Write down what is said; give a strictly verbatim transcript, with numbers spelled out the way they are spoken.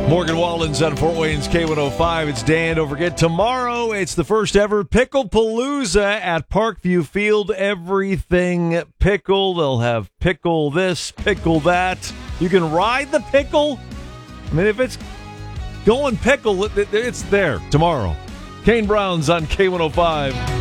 Morgan Wallen's on Fort Wayne's K one oh five. It's Dan. Don't forget, tomorrow it's the first ever Pickle Palooza at Parkview Field. Everything pickle. They'll have pickle this, pickle that. You can ride the pickle. I mean, if it's going pickle, it's there tomorrow. Kane Brown's on K one oh five.